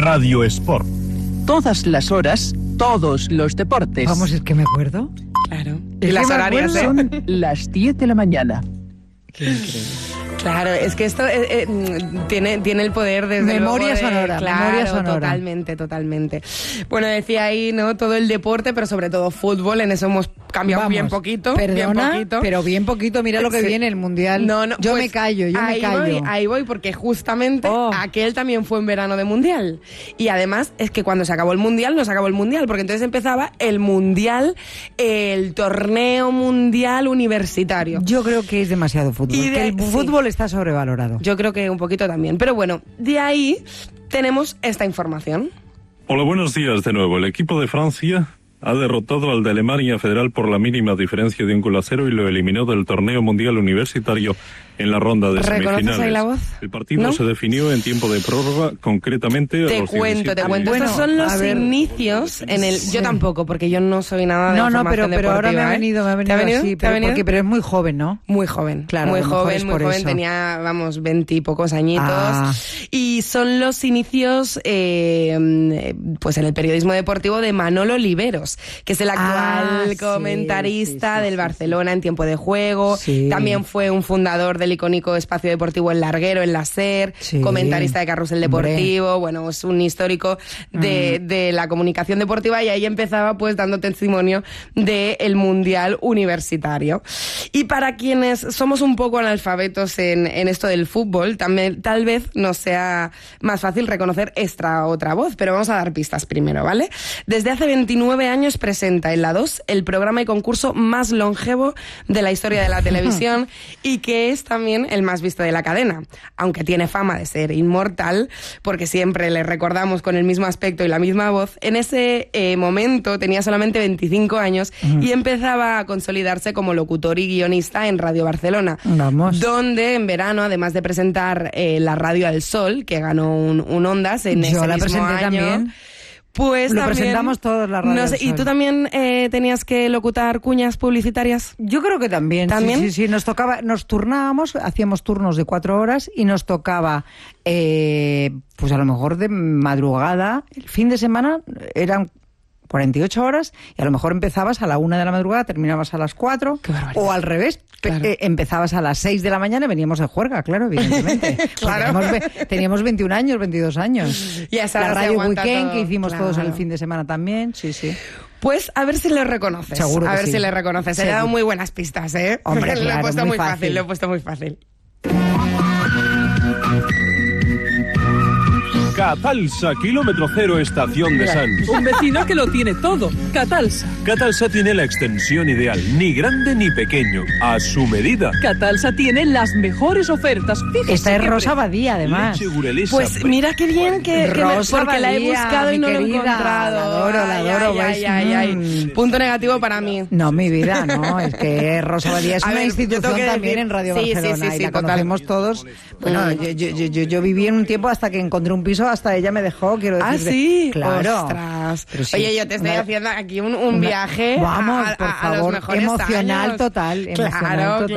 Radio Sport. Todas las horas, todos los deportes. Vamos, es que me acuerdo. Claro. Y las horarias, Son las 10 de la mañana. Qué increíble. Claro, es que esto tiene el poder desde Memoria luego sonora, claro, memoria sonora. Totalmente. Bueno, decía ahí, ¿no? Todo el deporte, pero sobre todo fútbol, en eso hemos cambiado bien poquito. Perdona, bien poquito. pero bien poquito, mira lo que Sí. viene el Mundial. No, yo pues me callo. Ahí voy, porque justamente aquel también fue en verano de Mundial. Y además es que cuando se acabó el Mundial, no se acabó el Mundial, porque entonces empezaba el Mundial, el torneo mundial universitario. Yo creo que es demasiado fútbol. Y Que el sí. fútbol está sobrevalorado. Yo creo que un poquito también. Pero bueno, de ahí tenemos esta información. Hola, buenos días de nuevo. El equipo de Francia ha derrotado al de Alemania Federal por la mínima diferencia de 1-0 y lo eliminó del torneo mundial universitario en la ronda de ¿Reconoces semifinales. ahí la voz? El partido ¿No? se definió en tiempo de prórroga, concretamente a Te los cuento. 17 Bueno, estos son los inicios en el... Yo tampoco, porque yo no soy nada de No, información pero ahora me ha venido ¿Te ha venido? así. ¿Te ha venido? Pero es muy joven, ¿no? Muy joven, Claro, muy a lo mejor joven, es muy por joven, eso. tenía, 20 y pocos añitos. Ah. Y son los inicios, pues en el periodismo deportivo de Manolo Oliveros, que es el actual sí, comentarista sí, del Barcelona en tiempo de juego. Sí. También fue un fundador del icónico espacio deportivo El Larguero en la SER, Sí. comentarista de Carrusel Deportivo. Bueno, es un histórico de la comunicación deportiva, y ahí empezaba pues dando testimonio del Mundial Universitario. Y para quienes somos un poco analfabetos en esto del fútbol, también tal vez nos sea más fácil reconocer esta otra voz, pero vamos a dar pistas primero, ¿vale? Desde hace 29 años presenta en la 2 el programa y concurso más longevo de la historia de la televisión y que es también el más visto de la cadena, aunque tiene fama de ser inmortal porque siempre le recordamos con el mismo aspecto y la misma voz. En ese momento tenía solamente 25 años y empezaba a consolidarse como locutor y guionista en Radio Barcelona. Vamos. Donde en verano, además de presentar la Radio al Sol, que ganó un Ondas en ese Yo la mismo presenté año, también. pues Lo también, presentamos todos la Radio no sé, al ¿y Sol. tú también tenías que locutar cuñas publicitarias? Yo creo que también. ¿También? Sí. Nos turnábamos, hacíamos turnos de 4 horas y nos tocaba, pues a lo mejor de madrugada. El fin de semana eran 48 horas y a lo mejor empezabas a la 1 de la madrugada, terminabas a las 4. Qué barbaridad. O al revés, Claro. empezabas a las 6 de la mañana y veníamos de juerga, claro, evidentemente. Claro. Teníamos 21 años, 22 años. Y a esa La hora se Radio aguanta Weekend todo. que hicimos todos Claro. el fin de semana también, sí. Pues a ver si le reconoces. Seguro que a ver sí. si le reconoces. He Seguro. dado muy buenas pistas, ¿eh? Hombre, lo he claro, puesto muy muy fácil. lo he puesto muy fácil. Catalsa, kilómetro cero, estación de Sants. Un vecino que lo tiene todo. Catalsa. Catalsa tiene la extensión ideal, ni grande ni pequeño, a su medida. Catalsa tiene las mejores ofertas. Fíjese Esta es qué Rosa Badía, además. Leche Gurelesa, Pues mira qué bien Rosa porque la he Badía, buscado y mi no lo he querida. encontrado. La adoro, Ay, ¿ves? ay. Punto negativo para mí. No, mi vida, no, es que Rosa Badía es A una ver, yo institución tengo que también decir- en Radio sí, Barcelona sí, y la total. conocemos todos. Bueno, yo viví en un tiempo hasta que encontré un piso, hasta ella me dejó, quiero Ah, decirte. sí. Claro. Ostras. Pero sí, Oye, yo te estoy una- haciendo aquí un una- viaje Vamos, por a los favor, mejores emocional años. total, emocional Claro, total.